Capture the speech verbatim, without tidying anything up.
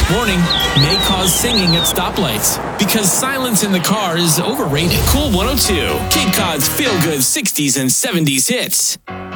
Warning, may cause singing at stoplights because silence in the car is overrated. Cool one oh two, Cape Cod's feel-good sixties and seventies hits.